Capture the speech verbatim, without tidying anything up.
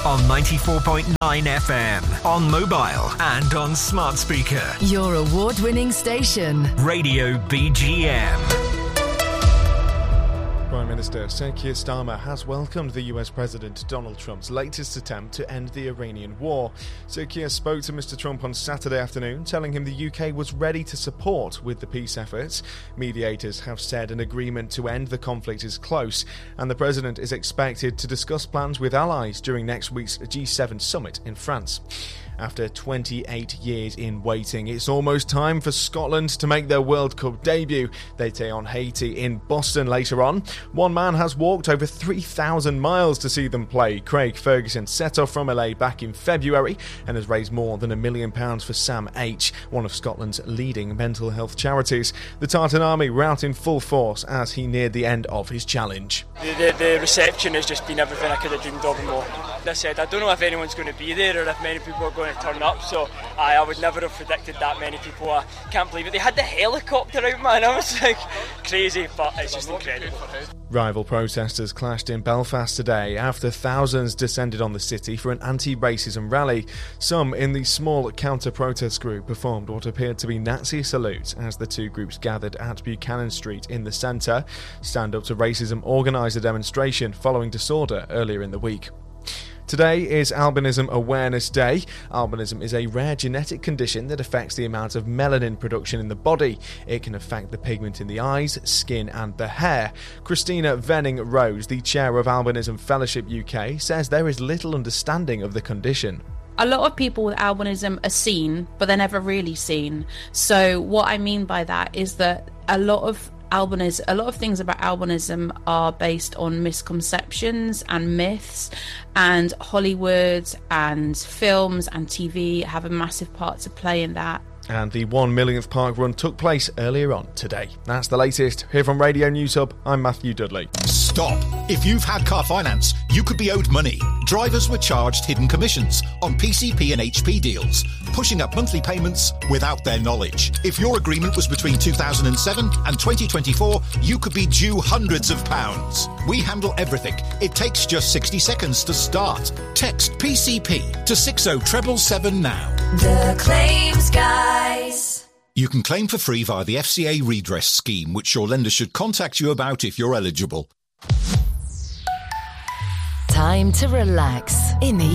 on ninety-four point nine F M, on mobile and on smart speaker. Your award-winning station. Radio B G M. Prime Minister Sir Keir Starmer has welcomed the U S President Donald Trump's latest attempt to end the Iranian war. Sir Keir spoke to Mister Trump on Saturday afternoon, telling him the U K was ready to support with the peace efforts. Mediators have said an agreement to end the conflict is close, and the President is expected to discuss plans with allies during next week's G seven summit in France. After twenty-eight years in waiting, it's almost time for Scotland to make their World Cup debut. They take on Haiti in Boston later on. One man has walked over three thousand miles to see them play. Craig Ferguson set off from L A back in February and has raised more than a million pounds for Sam H, one of Scotland's leading mental health charities. The Tartan Army were out in full force as he neared the end of his challenge. The, the, the reception has just been everything I could have dreamed of and more. As I said, I don't know if anyone's going to be there or if many people are going to turn up, so I, I would never have predicted that many people. I can't believe it. They had the helicopter out, man. I was like, crazy, but it's just incredible. Rival protesters clashed in Belfast today after thousands descended on the city for an anti-racism rally. Some in the small counter-protest group performed what appeared to be Nazi salutes as the two groups gathered at Buchanan Street in the centre. Stand Up to Racism organised a demonstration following disorder earlier in the week. Today is Albinism Awareness Day. Albinism is a rare genetic condition that affects the amount of melanin production in the body. It can affect the pigment in the eyes, skin and the hair. Christina Venning-Rose, the chair of Albinism Fellowship U K, says there is little understanding of the condition. A lot of people with albinism are seen, but they're never really seen. So what I mean by that is that a lot of albinism, a lot of things about albinism are based on misconceptions and myths, and Hollywood and films and T V have a massive part to play in that. And the one millionth park run took place earlier on today. That's the latest. Here from Radio News Hub, I'm Matthew Dudley. Stop. If you've had car finance, you could be owed money. Drivers were charged hidden commissions on P C P and H P deals, pushing up monthly payments without their knowledge. If your agreement was between two thousand seven and twenty twenty-four, you could be due hundreds of pounds. We handle everything. It takes just sixty seconds to start. Text P C P to six oh seven seven now. The Claims Guys. You can claim for free via the F C A redress scheme, which your lender should contact you about if you're eligible. Time to relax in the